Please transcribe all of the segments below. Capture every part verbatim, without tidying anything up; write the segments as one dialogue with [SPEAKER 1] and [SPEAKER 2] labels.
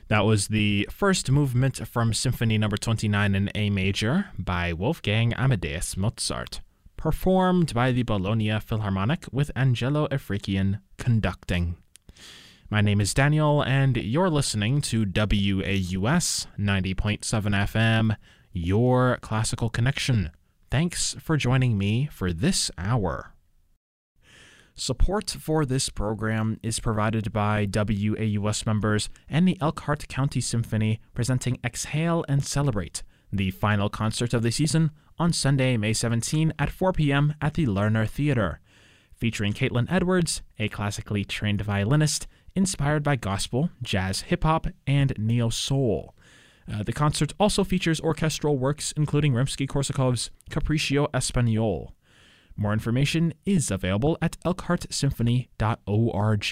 [SPEAKER 1] That was the first movement from Symphony Number twenty-nine in A major by Wolfgang Amadeus Mozart, performed by the Bologna Philharmonic with Angelo Afrikian conducting. My name is Daniel, and you're listening to W A U S ninety point seven F M, your classical connection. Thanks for joining me for this hour. Support for this program is provided by W A U S members and the Elkhart County Symphony presenting Exhale and Celebrate, the final concert of the season, on Sunday, May seventeenth at four p.m. at the Lerner Theater, featuring Caitlin Edwards, a classically trained violinist inspired by gospel, jazz, hip-hop, and neo-soul. Uh, the concert also features orchestral works including Rimsky-Korsakov's Capriccio Espagnole. More information is available at elkhart symphony dot org.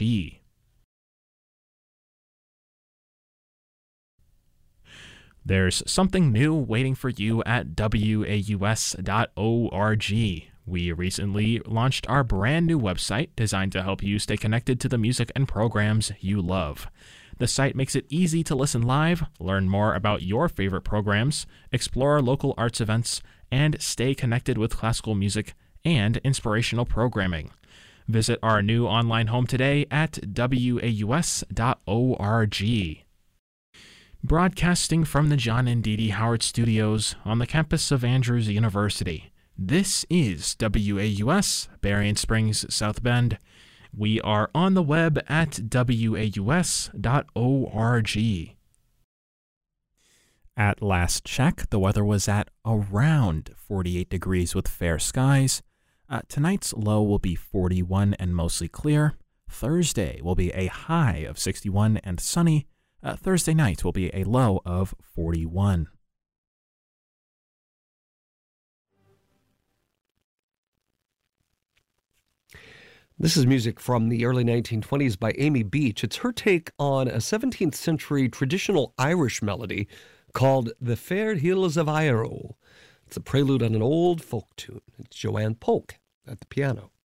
[SPEAKER 1] There's something new waiting for you at W A U S dot org. We recently launched our brand new website designed to help you stay connected to the music and programs you love. The site makes it easy to listen live, learn more about your favorite programs, explore local arts events, and stay connected with classical music and inspirational programming. Visit our new online home today at W A U S dot org. Broadcasting from the John and Dee Dee Howard Studios on the campus of Andrews University, this is W A U S, Berrien Springs, South Bend. We are on the web at W A U S dot org. At last check, the weather was at around forty-eight degrees with fair skies. Uh, tonight's low will be forty-one and mostly clear. Thursday will be a high of sixty-one and sunny. Uh, Thursday night will be a low of forty-one.
[SPEAKER 2] This is music from the early nineteen twenties by Amy Beach. It's her take on a seventeenth century traditional Irish melody called The Fair Hills of Iaro. It's a prelude on an old folk tune. It's Joanne Polk at the piano.